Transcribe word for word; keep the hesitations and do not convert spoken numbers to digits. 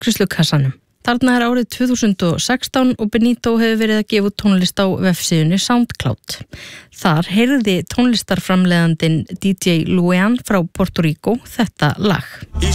afgreiðslukassanum. Þarna er árið tvö þúsund og sextán og Benito hefur verið að gefa út tónlist á vefsíðunni SoundCloud. Þar heyrði tónlistarframleiðandinn D J Luan frá Puerto Rico þetta lag.